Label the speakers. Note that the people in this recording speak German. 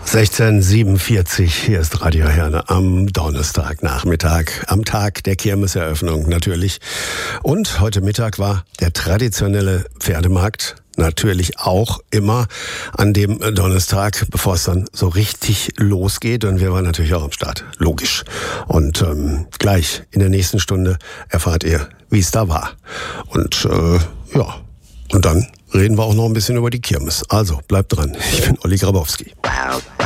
Speaker 1: 16:47, hier ist Radio Herne am Donnerstagnachmittag, am Tag der Kirmeseröffnung natürlich. Und heute Mittag war der traditionelle Pferdemarkt natürlich auch immer an dem Donnerstag, bevor es dann so richtig losgeht. Und wir waren natürlich auch am Start, logisch. Und gleich in der nächsten Stunde erfahrt ihr, wie es da war. Und und dann reden wir auch noch ein bisschen über die Kirmes. Also bleibt dran, ich bin Olli Grabowski.